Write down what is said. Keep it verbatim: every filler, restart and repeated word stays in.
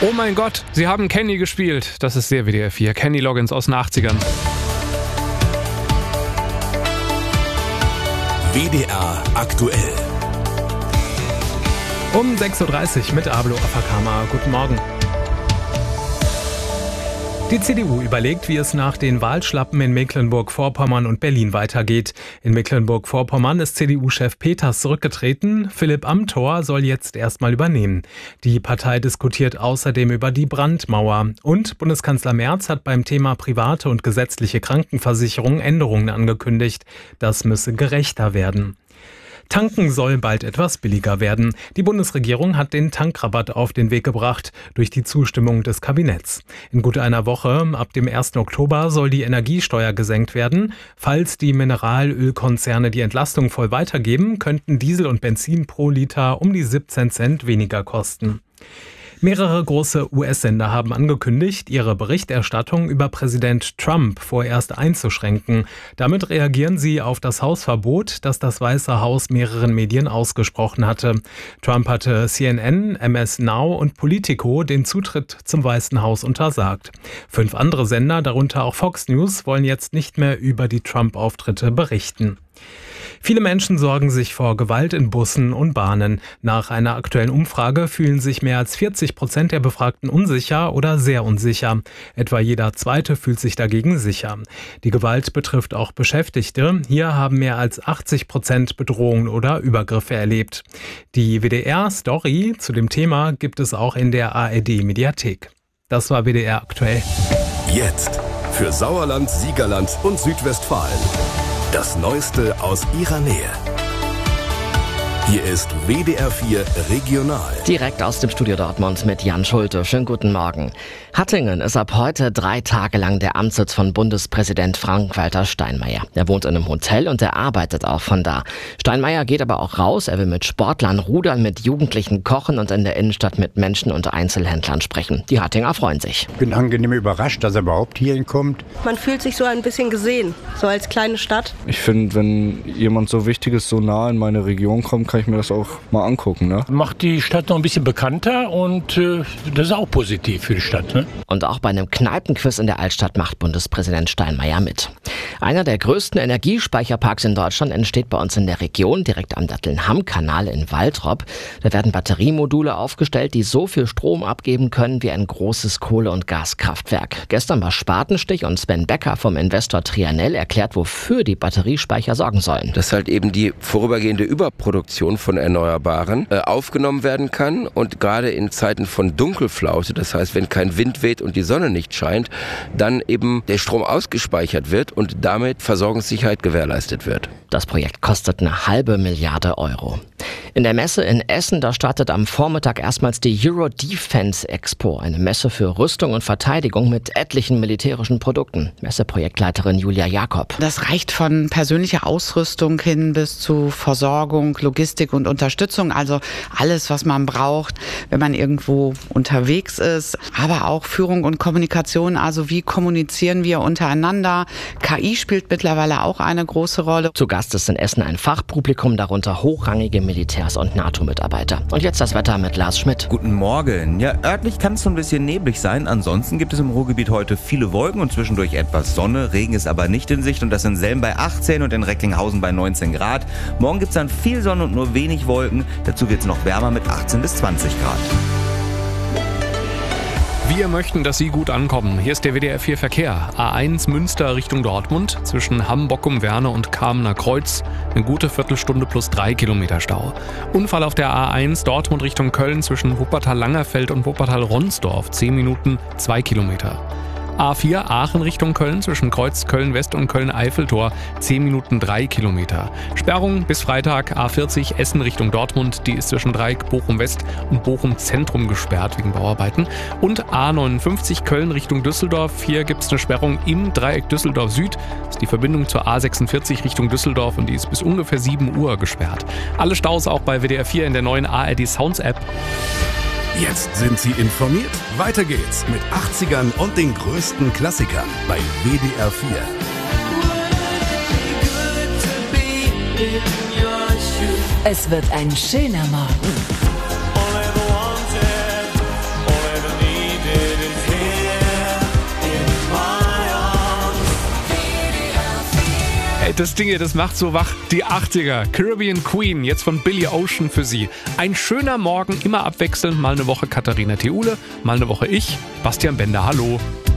Oh mein Gott, sie haben Kenny gespielt. Das ist sehr W D R vier. Kenny Loggins aus den achtzigern. W D R aktuell. Um sechs Uhr dreißig mit Ablo Afakama. Guten Morgen. Die C D U überlegt, wie es nach den Wahlschlappen in Mecklenburg-Vorpommern und Berlin weitergeht. In Mecklenburg-Vorpommern ist C D U-Chef Peters zurückgetreten. Philipp Amthor soll jetzt erstmal übernehmen. Die Partei diskutiert außerdem über die Brandmauer. Und Bundeskanzler Merz hat beim Thema private und gesetzliche Krankenversicherung Änderungen angekündigt. Das müsse gerechter werden. Tanken soll bald etwas billiger werden. Die Bundesregierung hat den Tankrabatt auf den Weg gebracht durch die Zustimmung des Kabinetts. In gut einer Woche, ab dem ersten Oktober, soll die Energiesteuer gesenkt werden. Falls die Mineralölkonzerne die Entlastung voll weitergeben, könnten Diesel und Benzin pro Liter um die siebzehn Cent weniger kosten. Mehrere große U S-Sender haben angekündigt, ihre Berichterstattung über Präsident Trump vorerst einzuschränken. Damit reagieren sie auf das Hausverbot, das das Weiße Haus mehreren Medien ausgesprochen hatte. Trump hatte C N N, M S Now und Politico den Zutritt zum Weißen Haus untersagt. Fünf andere Sender, darunter auch Fox News, wollen jetzt nicht mehr über die Trump-Auftritte berichten. Viele Menschen sorgen sich vor Gewalt in Bussen und Bahnen. Nach einer aktuellen Umfrage fühlen sich mehr als vierzig Prozent der Befragten unsicher oder sehr unsicher. Etwa jeder Zweite fühlt sich dagegen sicher. Die Gewalt betrifft auch Beschäftigte. Hier haben mehr als achtzig Prozent Bedrohungen oder Übergriffe erlebt. Die W D R-Story zu dem Thema gibt es auch in der A R D-Mediathek. Das war W D R aktuell. Jetzt für Sauerland, Siegerland und Südwestfalen. Das Neueste aus ihrer Nähe. Hier ist W D R vier Regional. Direkt aus dem Studio Dortmund mit Jan Schulte. Schönen guten Morgen. Hattingen ist ab heute drei Tage lang der Amtssitz von Bundespräsident Frank-Walter Steinmeier. Er wohnt in einem Hotel und er arbeitet auch von da. Steinmeier geht aber auch raus. Er will mit Sportlern rudern, mit Jugendlichen kochen und in der Innenstadt mit Menschen und Einzelhändlern sprechen. Die Hattinger freuen sich. Ich bin angenehm überrascht, dass er überhaupt hierhin kommt. Man fühlt sich so ein bisschen gesehen, so als kleine Stadt. Ich finde, wenn jemand so Wichtiges so nah in meine Region kommt, kann ich mir das auch mal angucken. Ne? Macht die Stadt noch ein bisschen bekannter und äh, das ist auch positiv für die Stadt. Ne? Und auch bei einem Kneipenquiz in der Altstadt macht Bundespräsident Steinmeier mit. Einer der größten Energiespeicherparks in Deutschland entsteht bei uns in der Region, direkt am Datteln-Hamm-Kanal in Waltrop. Da werden Batteriemodule aufgestellt, die so viel Strom abgeben können wie ein großes Kohle- und Gaskraftwerk. Gestern war Spatenstich und Sven Becker vom Investor Trianel erklärt, wofür die Batteriespeicher sorgen sollen. Dass halt eben die vorübergehende Überproduktion von Erneuerbaren äh, aufgenommen werden kann und gerade in Zeiten von Dunkelflaute, das heißt, wenn kein Wind weht und die Sonne nicht scheint, dann eben der Strom ausgespeichert wird und damit Versorgungssicherheit gewährleistet wird. Das Projekt kostet eine halbe Milliarde Euro. In der Messe in Essen, da startet am Vormittag erstmals die Euro Defense Expo, eine Messe für Rüstung und Verteidigung mit etlichen militärischen Produkten. Messeprojektleiterin Julia Jakob. Das reicht von persönlicher Ausrüstung hin bis zu Versorgung, Logistik und Unterstützung, also alles, was man braucht, wenn man irgendwo unterwegs ist, aber auch Führung und Kommunikation, also wie kommunizieren wir untereinander. K I spielt mittlerweile auch eine große Rolle. Zu Gast ist in Essen ein Fachpublikum, darunter hochrangige Militärs und NATO-Mitarbeiter. Und jetzt das Wetter mit Lars Schmidt. Guten Morgen. Ja, örtlich kann es so ein bisschen neblig sein. Ansonsten gibt es im Ruhrgebiet heute viele Wolken und zwischendurch etwas Sonne. Regen ist aber nicht in Sicht und das in Selm bei achtzehn und in Recklinghausen bei neunzehn Grad. Morgen gibt es dann viel Sonne und nur wenig Wolken. Dazu wird es noch wärmer mit achtzehn bis zwanzig Grad. Wir möchten, dass Sie gut ankommen. Hier ist der W D R vier Verkehr. A eins Münster Richtung Dortmund zwischen Hamm-Bockum-Werne und Kamener Kreuz. Eine gute Viertelstunde plus drei Kilometer Stau. Unfall auf der A eins Dortmund Richtung Köln zwischen Wuppertal-Langerfeld und Wuppertal-Ronsdorf. zehn Minuten, zwei Kilometer. A vier Aachen Richtung Köln zwischen Kreuz Köln-West und Köln-Eiffeltor, zehn Minuten drei Kilometer. Sperrung bis Freitag A vierzig Essen Richtung Dortmund, die ist zwischen Dreieck Bochum-West und Bochum-Zentrum gesperrt wegen Bauarbeiten. Und A neunundfünfzig Köln Richtung Düsseldorf, hier gibt es eine Sperrung im Dreieck Düsseldorf-Süd. Das ist die Verbindung zur A sechsundvierzig Richtung Düsseldorf und die ist bis ungefähr sieben Uhr gesperrt. Alle Staus auch bei W D R vier in der neuen A R D Sounds App. Jetzt sind Sie informiert. Weiter geht's mit achtzigern und den größten Klassikern bei W D R vier. Es wird ein schöner Morgen. Das Ding hier, das macht so wach. Die achtziger. Caribbean Queen, jetzt von Billy Ocean für Sie. Ein schöner Morgen, immer abwechselnd. Mal eine Woche Katharina Theule, mal eine Woche ich, Bastian Bender. Hallo.